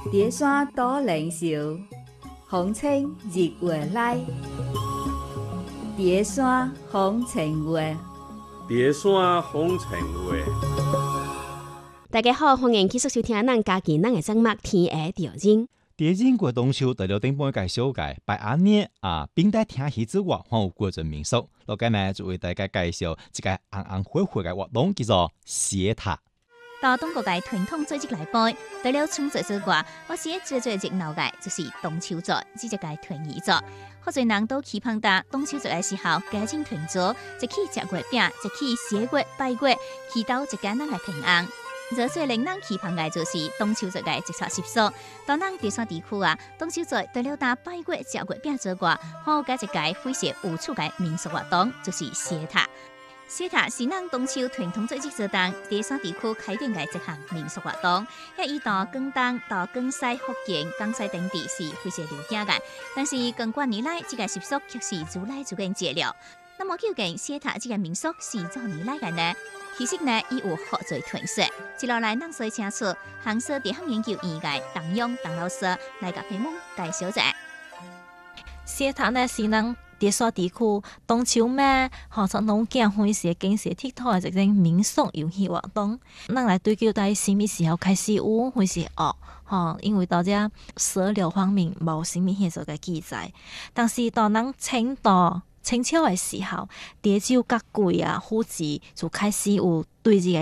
蝶山多靈秀，風清日月來。蝶山風情月， 蝶山風情月。 大家好，歡迎繼續收聽咱家己咱嘅節目《天下調人》。 第一過冬秋，大家頂半介紹嘅拜阿年並帶聽戲之外，還有過陣民俗。落間呢就為大家介紹一個紅紅火火嘅活動，叫做寫塔。 到中國嘅傳統節日來拜，除了春節之外，我寫最熱鬧嘅就是中秋節，即係個團圓節。好多人都期盼到中秋節嘅時候，家庭團聚，一起食月餅，一起寫月拜月，祈禱一家人嘅平安。而最令人期盼嘅就是中秋節嘅節習習俗。到咱第三地區中秋節除了打拜月、食月餅之外，還有加一個非常有趣嘅民俗活動，就是寫塔。寫塔是咱中秋傳統節日之當，第三地區開展嘅一項民俗活動。以到廣東、到廣西、福建、江西等地是非常流行嘅，但是近幾年來，這個習俗卻是越來越減少了。那麼究竟寫塔這個民俗是怎麼來嘅呢？其實呢，已有好多傳說。接落來，咱所請出杭州大學研究院嘅鄧勇鄧老師來甲屏幕介紹者。 寫塔呢是咱第三地區中秋咩，或者農耕歡喜經濟鐵土嘅一種民俗遊戲活動。咱來對究在什麼時候開始有，歡喜學？因為到這史料方面冇什麼現實嘅記載，但是到咱清朝嘅時候，潮州各貴戶籍就開始有對這個